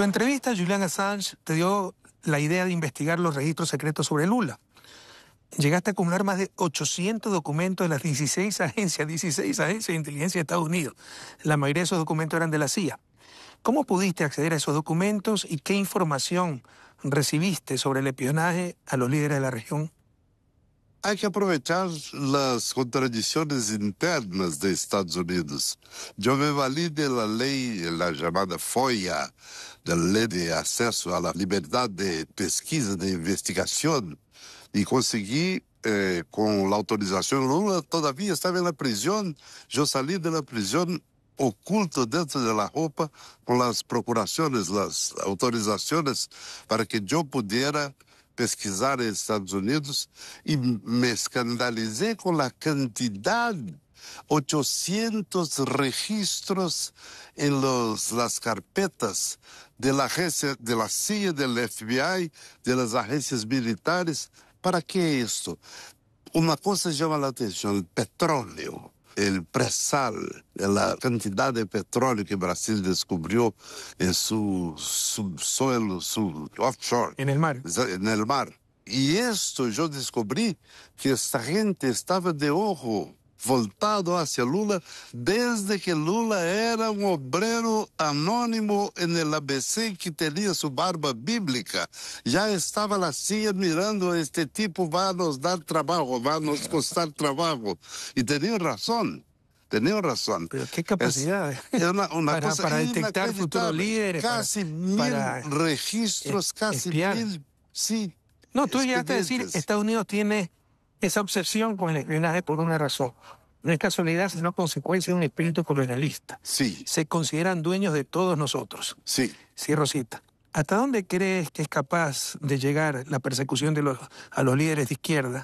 Tu entrevista a Julian Assange te dio la idea de investigar los registros secretos sobre Lula. Llegaste a acumular más de 800 documentos de las 16 agencias de inteligencia de Estados Unidos. La mayoría de esos documentos eran de la CIA. ¿Cómo pudiste acceder a esos documentos y qué información recibiste sobre el espionaje a los líderes de la región? Hay que aprovechar las contradicciones internas de Estados Unidos. Yo me valí de la ley, la llamada FOIA, de la ley de acceso a la libertad de pesquisa, de investigación, y conseguí, con la autorización, Lula todavía estaba en la prisión, yo salí de la prisión oculto dentro de la ropa con las procuraciones, las autorizaciones para que yo pudiera pesquisar en Estados Unidos, y me escandalicé con la cantidad, 800 registros en las carpetas de la agencia, de la CIA, del FBI, de las agencias militares. ¿Para qué esto? Una cosa llama la atención: el petróleo, el presal, la cantidad de petróleo que Brasil descubrió en su subsuelo, su offshore. En el mar. En el mar. Y esto yo descubrí que esta gente estaba de ojo voltado hacia Lula desde que Lula era un obrero anónimo en el ABC que tenía su barba bíblica. Ya estaba la CIA mirando: este tipo va a nos dar trabajo, va a nos costar trabajo. Y tenía razón. Tenía razón. Pero qué capacidad es una cosa para detectar futuros líderes. Casi para 1000 registros, casi espiar. 1000, sí. No, tú llegaste a decir, Estados Unidos tiene esa obsesión con el espionaje por una razón. No es casualidad, sino consecuencia de un espíritu colonialista. Sí. Se consideran dueños de todos nosotros. Sí. Cierro cita. ¿Hasta dónde crees que es capaz de llegar la persecución a los líderes de izquierda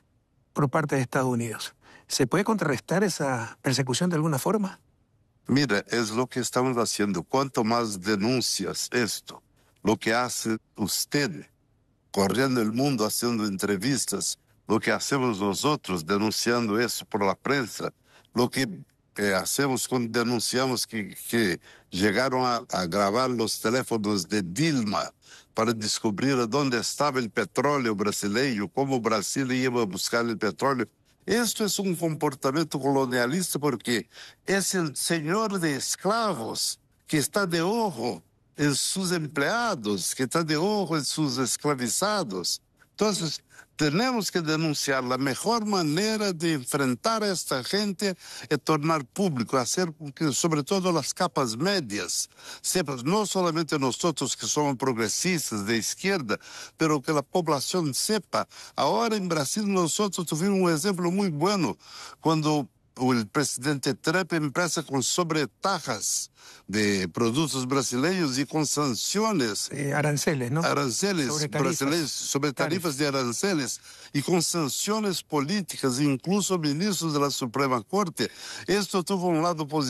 por parte de Estados Unidos? ¿Se puede contrarrestar esa persecución de alguna forma? Mira, es lo que estamos haciendo. Cuanto más denuncias esto, lo que hace usted, corriendo el mundo haciendo entrevistas, lo que hacemos nosotros denunciando eso por la prensa, lo que hacemos cuando denunciamos que llegaron a grabar los teléfonos de Dilma para descubrir dónde estaba el petróleo brasileño, cómo Brasil iba a buscar el petróleo. Esto es un comportamiento colonialista porque es el señor de esclavos que está de ojo en sus empleados, que está de ojo en sus esclavizados. Entonces, tenemos que denunciar. La mejor manera de enfrentar a esta gente es tornar público, hacer que sobre todo las capas medias sepan, no solamente nosotros que somos progresistas de izquierda, pero que la población sepa. Ahora en Brasil nosotros tuvimos un ejemplo muy bueno cuando el presidente Trump empieza con sobretajas de productos brasileños y con sanciones. Aranceles, ¿no? Aranceles brasileños, sobre tarifas de aranceles, y con sanciones políticas, incluso ministros de la Suprema Corte. Esto tuvo un lado positivo.